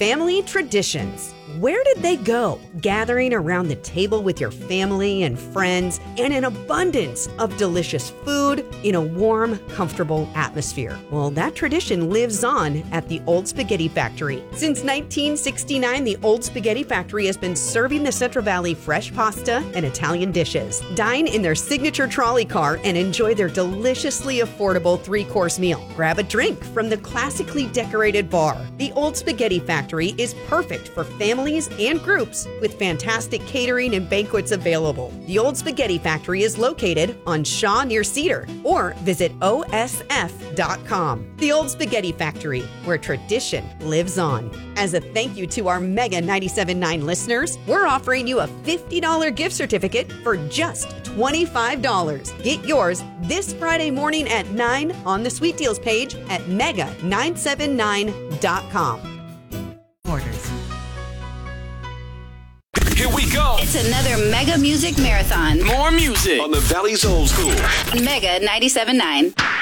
family traditions. Where did they go? Gathering around the table with your family and friends and an abundance of delicious food in a warm, comfortable atmosphere. Well, that tradition lives on at the Old Spaghetti Factory. Since 1969, the Old Spaghetti Factory has been serving the Central Valley fresh pasta and Italian dishes. Dine in their signature trolley car and enjoy their deliciously affordable 3-course meal. Grab a drink from the classically decorated bar. The Old Spaghetti Factory is perfect for families and groups with fantastic catering and banquets available. The Old Spaghetti Factory is located on Shaw near Cedar, or visit osf.com. The Old Spaghetti Factory, where tradition lives on. As a thank you to our Mega 97.9 listeners, we're offering you a $50 gift certificate for just $25. Get yours this Friday morning at 9 on the Sweet Deals page at mega979.com. Orders. Here we go. It's another Mega Music Marathon. More music on the Valley's Old School. Mega 97.9.